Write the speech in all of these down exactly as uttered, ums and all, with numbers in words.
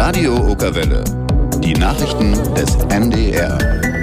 Radio Okerwelle. Die Nachrichten des N D R.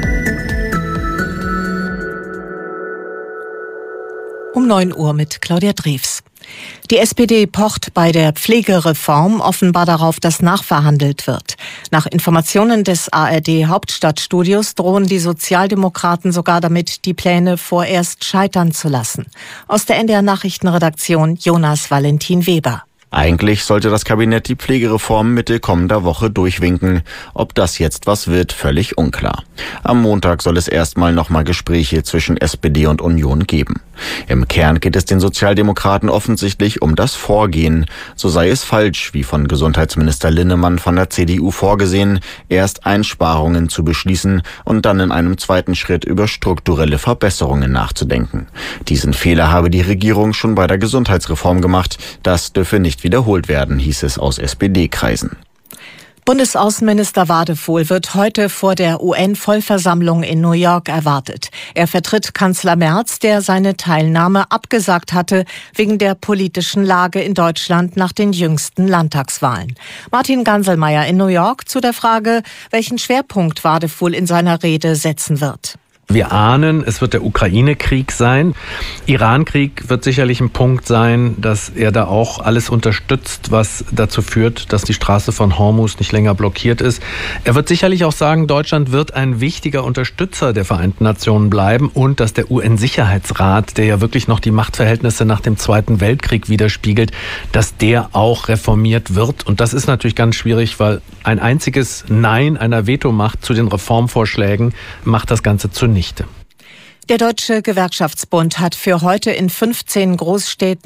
Um neun Uhr mit Claudia Drews. Die S P D pocht bei der Pflegereform offenbar darauf, dass nachverhandelt wird. Nach Informationen des A R D-Hauptstadtstudios drohen die Sozialdemokraten sogar damit, die Pläne vorerst scheitern zu lassen. Aus der N D R-Nachrichtenredaktion Jonas Valentin Weber. Eigentlich sollte das Kabinett die Pflegereform Mitte kommender Woche durchwinken. Ob das jetzt was wird, völlig unklar. Am Montag soll es erstmal nochmal Gespräche zwischen S P D und Union geben. Im Kern geht es den Sozialdemokraten offensichtlich um das Vorgehen. So sei es falsch, wie von Gesundheitsminister Linnemann von der C D U vorgesehen, erst Einsparungen zu beschließen und dann in einem zweiten Schritt über strukturelle Verbesserungen nachzudenken. Diesen Fehler habe die Regierung schon bei der Gesundheitsreform gemacht. Das dürfe nicht wiederholt werden, hieß es aus S P D-Kreisen. Bundesaußenminister Wadephol wird heute vor der U N-Vollversammlung in New York erwartet. Er vertritt Kanzler Merz, der seine Teilnahme abgesagt hatte wegen der politischen Lage in Deutschland nach den jüngsten Landtagswahlen. Martin Ganselmeier in New York zu der Frage, welchen Schwerpunkt Wadephol in seiner Rede setzen wird. Wir ahnen, es wird der Ukraine-Krieg sein. Iran-Krieg wird sicherlich ein Punkt sein, dass er da auch alles unterstützt, was dazu führt, dass die Straße von Hormuz nicht länger blockiert ist. Er wird sicherlich auch sagen, Deutschland wird ein wichtiger Unterstützer der Vereinten Nationen bleiben und dass der U N-Sicherheitsrat, der ja wirklich noch die Machtverhältnisse nach dem Zweiten Weltkrieg widerspiegelt, dass der auch reformiert wird. Und das ist natürlich ganz schwierig, weil ein einziges Nein einer Vetomacht zu den Reformvorschlägen macht das Ganze zunichte. Der Deutsche Gewerkschaftsbund hat für heute in fünfzehn Großstädten